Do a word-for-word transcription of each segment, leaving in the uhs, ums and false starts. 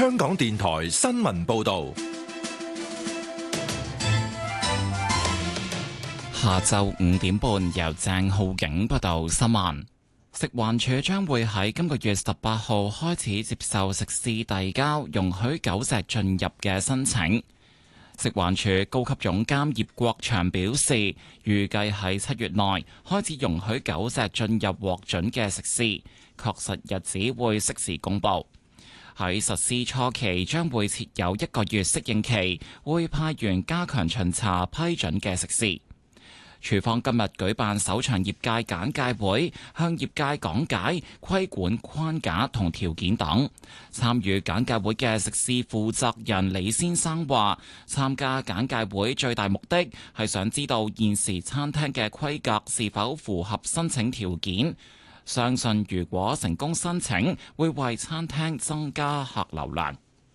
香港電台新聞報道。 下晝五點半，由鄭浩景報道新聞。食環署將會喺今個月十八號開始接受食肆遞交容許狗隻進入嘅申請。食環署高級總監葉國祥表示，預計喺七月內開始容許狗隻進入獲准嘅食肆，確實日子會適時公佈。喺實施初期，將會設有一個月適應期，會派員加強巡查批准嘅食肆。署方今日舉辦首場業界簡介會，向業界講解規管框架同條件等。參與簡介會嘅食肆負責人李先生話，參加簡介會最大目的係想知道現時餐廳嘅規格是否符合申請條件。相信如果成功申請，會為餐廳增加客流量。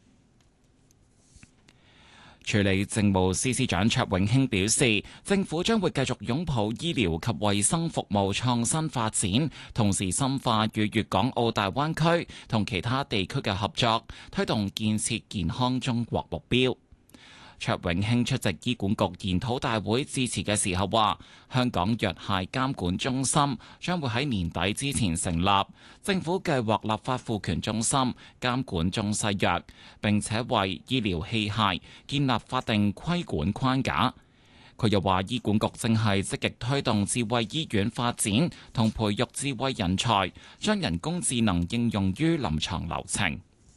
處理政務司司長卓永興表示，政府將會繼續擁抱醫療及衛生服務創新發展，同時深化與粵港澳大灣區同其他地區嘅合作，推動建設健康中國目標。卓永興出席醫管局研討大會致辭嘅時候話，香港藥械監管中心將會喺年底之前成立，政府計劃立法賦權中心監管中西藥，並且為醫療器械建立法定規管框架。佢又話，醫管局正係積極推動智慧醫院發展同培育智慧人才，將人工智能應用於臨床流程。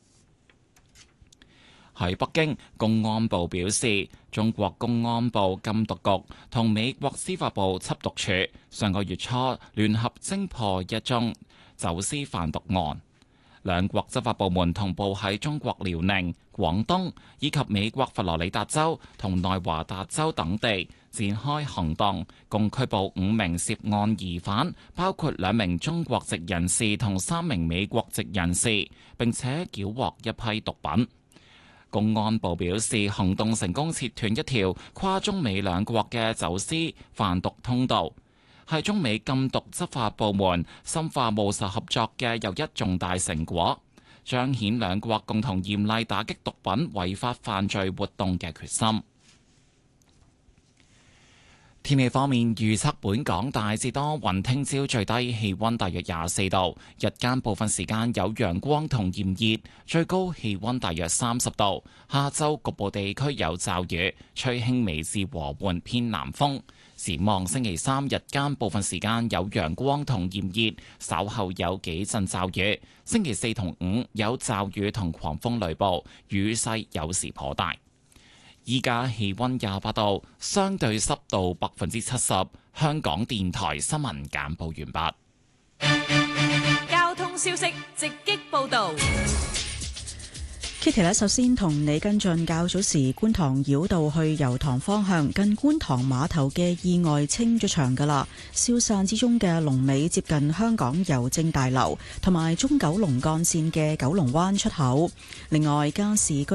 喺北京，公安部表示，中國公安部禁毒局同美國司法部緝毒處上個月初聯合偵破一宗走私販毒案，兩國執法部門同步喺中國遼寧、廣東以及美國佛羅里達州同內華達州等地展開行動，共拘捕五名涉案疑犯，包括兩名中國籍人士同三名美國籍人士，並且繳獲一批毒品。公安部表示，行動成功切斷一條跨中美兩國嘅走私販毒通道，係中美禁毒執法部門深化務實合作嘅又一重大成果，彰顯兩國共同嚴厲打擊毒品違法犯罪活動嘅決心。天氣方面，預測本港大致多雲，聽朝最低氣溫大約廿四度，日間部分時間有陽光同炎熱，最高氣溫大約三十度。下晝局部地區有驟雨，吹輕微至和緩偏南風。展望星期三日間部分時間有陽光同炎熱，稍後有幾陣驟雨。星期四同五有驟雨同狂風雷暴，雨勢有時頗大。依家氣溫廿八度，相對濕度百分之七十。香港電台新聞簡報完畢。交通消息直擊報道。 Kitty 咧，首先同你跟進較早時觀塘繞道去油塘方向近觀塘碼頭嘅意外清咗場噶啦，消散之中嘅龍尾接近香港郵政大樓同埋中九龍幹線嘅九龍灣出口。另外，加士居